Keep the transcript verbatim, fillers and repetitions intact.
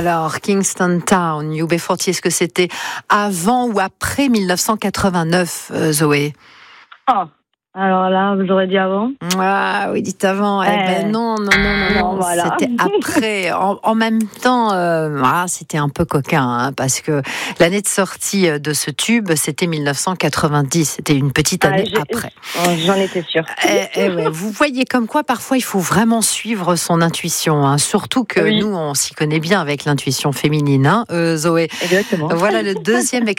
Alors, Kingston Town, U B quarante, est-ce que c'était avant ou après mille neuf cent quatre-vingt-neuf, euh, Zoé? Oh, alors là, j'aurais dit avant. Ah oui, dites avant. Eh, eh ben non, non, non, non, non, voilà. C'était après. En, en même temps, euh, ah, c'était un peu coquin, hein, parce que l'année de sortie de ce tube, c'était mille neuf cent quatre-vingt-dix. C'était une petite année ah, après. Oh, j'en étais sûre. Eh, eh ouais, vous voyez comme quoi, parfois, il faut vraiment suivre son intuition. Hein, surtout que oui. nous, on s'y connaît bien avec l'intuition féminine, hein, euh, Zoé. Exactement. Voilà le deuxième extrait.